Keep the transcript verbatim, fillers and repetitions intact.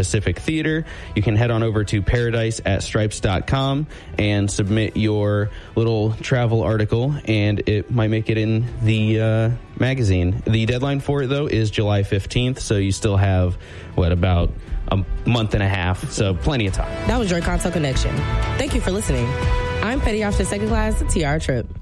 Pacific Theater. You can head on over to paradise at stripes dot com and submit your little travel article, and it might make it in the uh, magazine. The deadline for it, though, is July fifteenth, so you still have, what, about a month and a half, so plenty of time. That was your Kanto Connection. Thank you for listening. I'm Petty Officer Second Class T R Tripp.